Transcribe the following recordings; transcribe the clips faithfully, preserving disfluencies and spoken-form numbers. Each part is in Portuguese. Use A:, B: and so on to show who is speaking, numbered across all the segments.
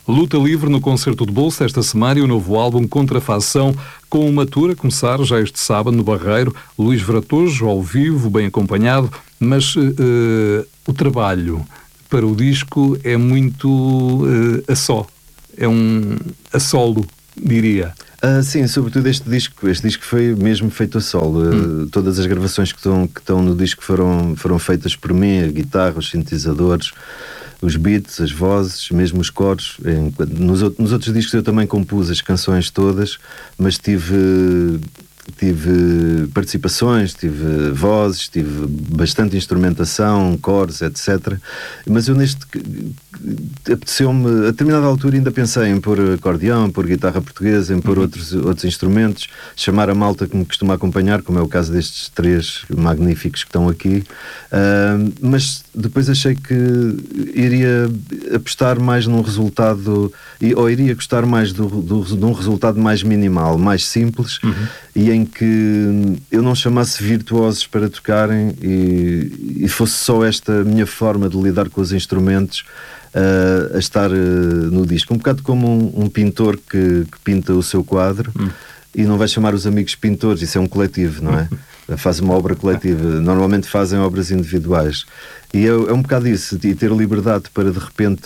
A: Luta Livre no Concerto de Bolso esta semana e o novo álbum Contrafação, com uma tour a começar já este sábado no Barreiro. Luís Vratojo ao vivo, bem acompanhado, mas uh, o trabalho para o disco é muito uh, a só, é um a solo, diria.
B: Ah, sim, sobretudo este disco. Este disco foi mesmo feito a solo. Hum. Uh, todas as gravações que estão, que estão no disco foram, foram feitas por mim, a guitarra, os sintetizadores, os beats, as vozes, mesmo os coros. Em, nos, nos outros discos eu também compus as canções todas, mas tive... tive participações, tive vozes, tive bastante instrumentação, cores, etcétera. Mas eu neste apeteceu-me, a determinada altura ainda pensei em pôr acordeão, em pôr guitarra portuguesa, em pôr uhum. outros, outros instrumentos, chamar a malta que me costuma acompanhar, como é o caso destes três magníficos que estão aqui. Uh, mas depois achei que iria apostar mais num resultado, ou iria gostar mais do, do, de um resultado mais minimal, mais simples, uhum. e em que eu não chamasse virtuosos para tocarem e, e fosse só esta minha forma de lidar com os instrumentos uh, a estar uh, no disco. Um bocado como um, um pintor que, que pinta o seu quadro hum. e não vai chamar os amigos pintores, isso é um coletivo, não é? Faz uma obra coletiva. Normalmente fazem obras individuais. E é, é um bocado isso, e ter liberdade para de repente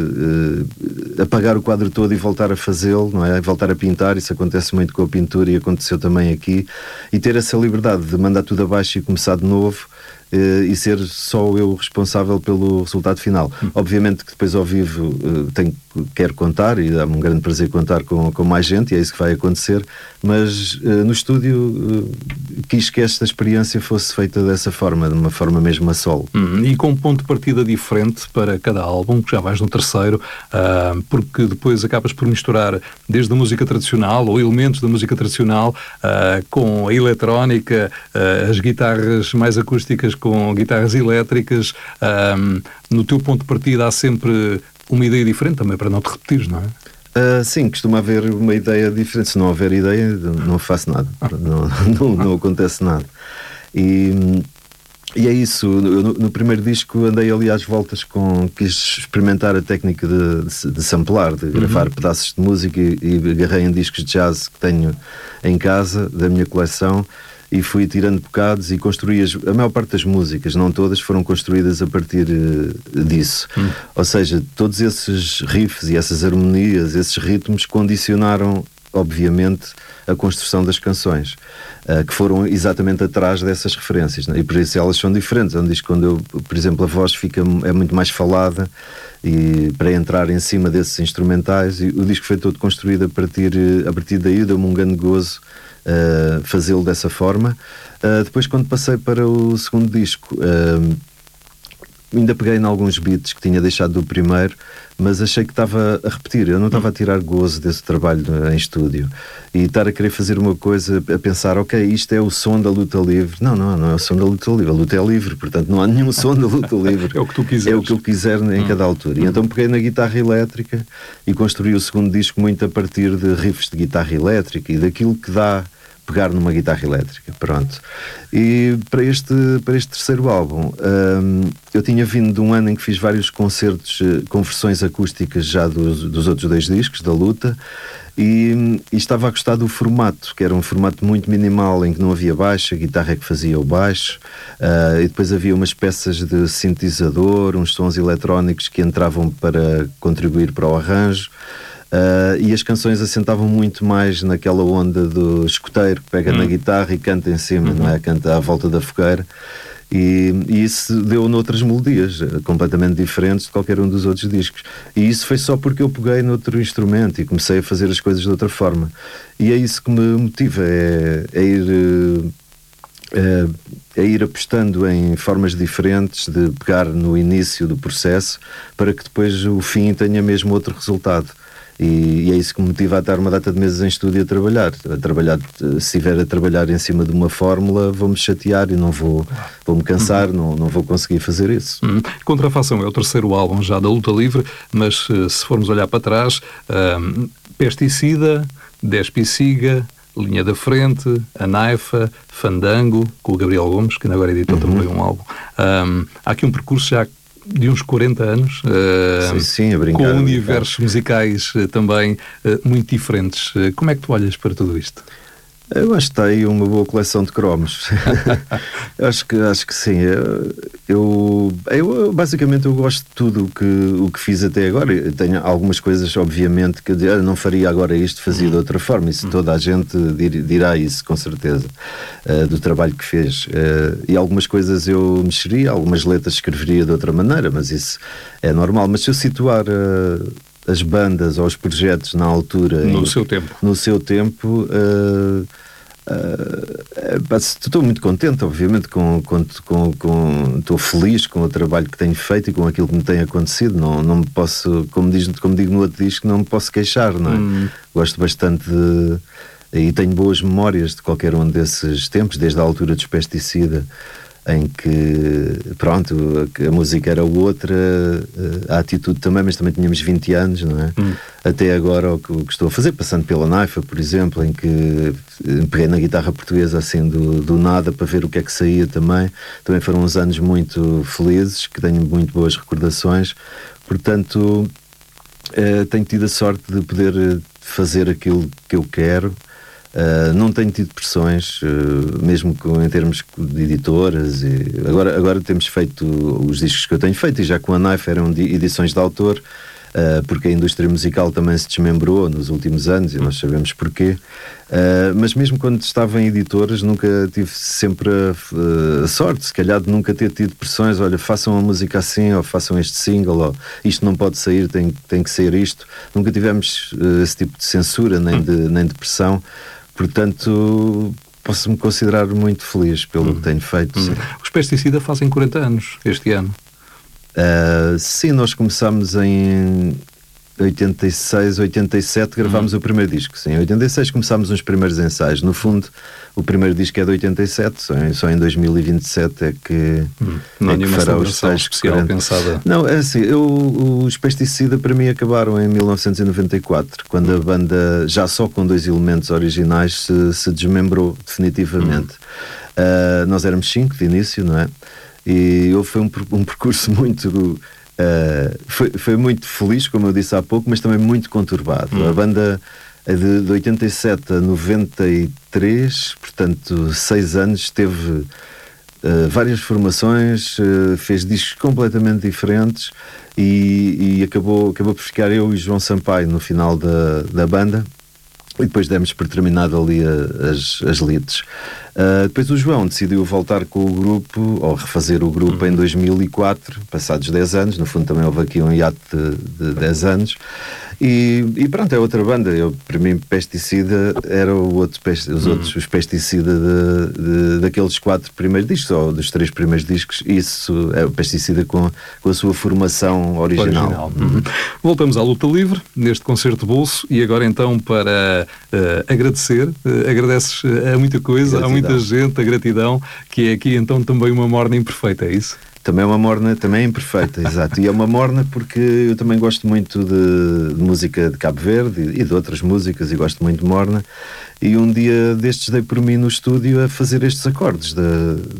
B: uh, apagar o quadro todo e voltar a fazê-lo, não é? Voltar a pintar, isso acontece muito com a pintura e aconteceu também aqui. E ter essa liberdade de mandar tudo abaixo e começar de novo. Uh, e ser só eu responsável pelo resultado final. Hum. Obviamente que depois ao vivo uh, tenho, quero contar, e dá-me um grande prazer contar com, com mais gente, e é isso que vai acontecer, mas uh, no estúdio uh, quis que esta experiência fosse feita dessa forma, de uma forma mesmo a solo.
A: Hum, e com um ponto de partida diferente para cada álbum, que já vais no terceiro, uh, porque depois acabas por misturar desde a música tradicional, ou elementos da música tradicional, uh, com a eletrónica, uh, as guitarras mais acústicas com guitarras elétricas. Um, no teu ponto de partida há sempre uma ideia diferente também, para não te repetires, não é?
B: Uh, sim, costuma haver uma ideia diferente. Se não houver ideia, não faço nada. Ah. Não, não, não acontece nada. E, e é isso. Eu, no, no primeiro disco andei ali às voltas com... Quis experimentar a técnica de, de samplar, de gravar uhum. pedaços de música, e, e agarrei em discos de jazz que tenho em casa, da minha coleção, e fui tirando bocados e construí as, a maior parte das músicas, não todas, foram construídas a partir uh, disso. Hum. Ou seja, todos esses riffs e essas harmonias, esses ritmos condicionaram, obviamente, a construção das canções, uh, que foram exatamente atrás dessas referências, né? E por isso elas são diferentes. É um disco quando eu, por exemplo, a voz fica, é muito mais falada, e para entrar em cima desses instrumentais, e o disco foi todo construído a partir, a partir daí, deu-me um grande gozo Uh, fazê-lo dessa forma. Uh, depois, quando passei para o segundo disco, uh, ainda peguei em alguns beats que tinha deixado do primeiro, mas achei que estava a repetir. Eu não estava a tirar gozo desse trabalho em estúdio, e estar a querer fazer uma coisa, a pensar, ok, isto é o som da luta livre. Não, não, não é o som da luta livre. A luta é livre, portanto não há nenhum som da luta livre.
A: É o que tu quiseres.
B: É o que eu quiser em hum. cada altura. E então peguei na guitarra elétrica e construí o segundo disco muito a partir de riffs de guitarra elétrica e daquilo que dá pegar numa guitarra elétrica, pronto. E para este, para este terceiro álbum, um, eu tinha vindo de um ano em que fiz vários concertos uh, com versões acústicas já dos, dos outros dois discos, da luta, e, e estava a gostar do formato, que era um formato muito minimal, em que não havia baixo, a guitarra é que fazia o baixo, uh, e depois havia umas peças de sintetizador, uns sons eletrónicos que entravam para contribuir para o arranjo. Uh, e as canções assentavam muito mais naquela onda do escoteiro que pega uhum. na guitarra e canta em cima, uhum. não é? Canta à volta da fogueira, e, e isso deu noutras melodias completamente diferentes de qualquer um dos outros discos, e isso foi só porque eu peguei noutro instrumento e comecei a fazer as coisas de outra forma, e é isso que me motiva, é, é ir uh, uh, é ir apostando em formas diferentes de pegar no início do processo para que depois o fim tenha mesmo outro resultado. E, e é isso que me motiva a estar uma data de meses em estúdio a trabalhar. A trabalhar, se estiver a trabalhar em cima de uma fórmula, vou-me chatear e não vou, vou-me cansar, uhum. não, não vou conseguir fazer isso.
A: Uhum. Contrafação é o terceiro álbum já da Luta Livre, mas se formos olhar para trás, um, Pesticida, Despe e Siga, Linha da Frente, A Naifa, Fandango, com o Gabriel Gomes, que agora editou uhum. também um álbum. Um, há aqui um percurso já de uns quarenta anos, uh,
B: sim, sim, a brincar,
A: com
B: a brincar.
A: universos musicais uh, também uh, muito diferentes. Uh, como é que tu olhas para tudo isto?
B: Eu acho que está aí uma boa coleção de cromos. eu acho que, acho que sim. Eu, eu, eu basicamente eu gosto de tudo o que, o que fiz até agora. Eu tenho algumas coisas, obviamente, que eu não faria agora isto, fazia de outra forma. Isso toda a gente dir, dirá isso, com certeza, uh, do trabalho que fez. Uh, e algumas coisas eu mexeria, algumas letras escreveria de outra maneira, mas isso é normal. Mas se eu situar... Uh, as bandas ou os projetos na altura
A: no
B: em,
A: seu tempo
B: no seu tempo uh, uh, estou muito contente, obviamente, com, com, com, com estou feliz com o trabalho que tenho feito e com aquilo que me tem acontecido. Não, não me posso, como, diz, como digo no outro disco, não me posso queixar, não é? Hum. Gosto bastante de, e tenho boas memórias de qualquer um desses tempos, desde a altura dos Pesticida, em que, pronto, a, a música era outra, a atitude também, mas também tínhamos vinte anos, não é? Hum. Até agora o que, o que estou a fazer, passando pela Naifa, por exemplo, em que peguei na guitarra portuguesa assim do, do nada para ver o que é que saía também. Também foram uns anos muito felizes, que tenho muito boas recordações. Portanto, eh, tenho tido a sorte de poder fazer aquilo que eu quero. Uh, não tenho tido pressões, uh, mesmo com, em termos de editoras. E agora, agora temos feito os discos que eu tenho feito, e já com a Naifa eram de edições de autor, uh, porque a indústria musical também se desmembrou nos últimos anos, e nós sabemos porquê. Uh, mas mesmo quando estava em editoras, nunca tive sempre a, a sorte, se calhar, de nunca ter tido pressões. Olha, façam uma música assim, ou façam este single, ou isto não pode sair, tem, tem que sair isto. Nunca tivemos uh, esse tipo de censura, nem de, nem de pressão. Portanto, posso-me considerar muito feliz pelo hum. que tenho feito.
A: Hum. Os Pesticida fazem quarenta anos este ano.
B: Uh, sim, nós começámos em oitenta e seis, oitenta e sete, gravámos hum. o primeiro disco. Sim, em oitenta e seis começámos os primeiros ensaios. No fundo, o primeiro disco é de oitenta e sete, só em, só em dois mil e vinte e sete é que,
A: hum. não
B: é que fará os ensaios
A: especial pensada.
B: Não, é assim, eu, os Pesticida para mim acabaram em mil novecentos e noventa e quatro, quando hum. a banda, já só com dois elementos originais, se, se desmembrou definitivamente. Hum. Uh, nós éramos cinco de início, não é? E foi um, um percurso muito... Uh, foi, foi muito feliz, como eu disse há pouco, mas também muito conturbado. Hum. A banda de, de oitenta e sete a noventa e três, portanto seis anos, teve uh, várias formações, uh, fez discos completamente diferentes, e, e acabou, acabou por ficar eu e João Sampaio no final da, da banda. E depois demos por terminado ali a, as, as leads. Uh, depois o João decidiu voltar com o grupo, ou refazer o grupo, uhum. em dois mil e quatro, passados dez anos. No fundo também houve aqui um hiato de, de dez anos. E, e pronto, é outra banda. Eu, para mim, Pesticida era o outro, pest, os uhum. outros, os Pesticida de, de, daqueles quatro primeiros discos, ou dos três primeiros discos. Isso é o Pesticida com, com a sua formação original. original.
A: Uhum. Voltamos à luta livre, neste concerto bolso, e agora então para uh, agradecer. Uh, agradeces a muita coisa, gratidão. A muita gente, a gratidão, que é aqui então também uma morna imperfeita, é isso?
B: Também é uma morna, também é imperfeita, exato. E é uma morna porque eu também gosto muito de, de música de Cabo Verde e de outras músicas, e gosto muito de morna. E um dia destes dei por mim no estúdio a fazer estes acordes de,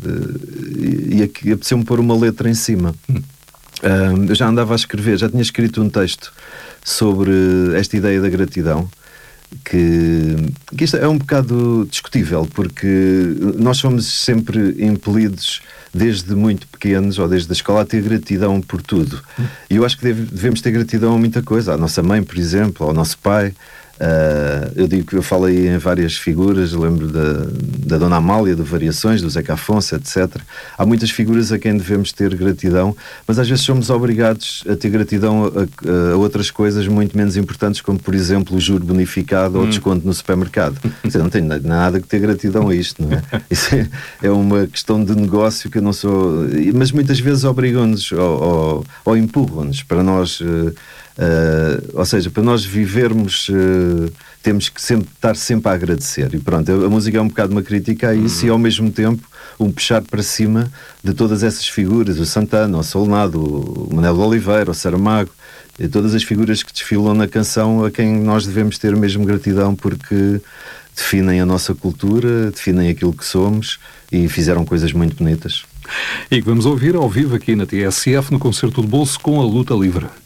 B: de, e aqui apeteceu-me pôr uma letra em cima. Hum. Um, eu já andava a escrever, já tinha escrito um texto sobre esta ideia da gratidão. Que, que isto é um bocado discutível, porque nós somos sempre impelidos desde muito pequenos, ou desde a escola, a ter gratidão por tudo. E eu acho que deve, devemos ter gratidão a muita coisa, à nossa mãe, por exemplo, ao nosso pai. Uh, eu digo que eu falo aí em várias figuras, lembro da, da Dona Amália, do Variações, do Zeca Afonso, etcétera. Há muitas figuras a quem devemos ter gratidão, mas às vezes somos obrigados a ter gratidão a, a, a outras coisas muito menos importantes, como por exemplo o juro bonificado hum. ou o desconto no supermercado. Dizer, não tenho nada que ter gratidão a isto, não é? Isso é, é uma questão de negócio que eu não sou... Mas muitas vezes obrigam-nos ou, ou, ou empurram-nos para nós... Uh, Uh, ou seja, para nós vivermos uh, temos que sempre, estar sempre a agradecer, e pronto, a, a música é um bocado uma crítica a isso, uhum. e ao mesmo tempo um puxar para cima de todas essas figuras, o Santana, o Solnado, o Manuel de Oliveira, o Saramago, e todas as figuras que desfilam na canção, a quem nós devemos ter mesmo gratidão, porque definem a nossa cultura, definem aquilo que somos e fizeram coisas muito bonitas.
A: E que vamos ouvir ao vivo aqui na T S F no concerto de bolso com a Luta Livre.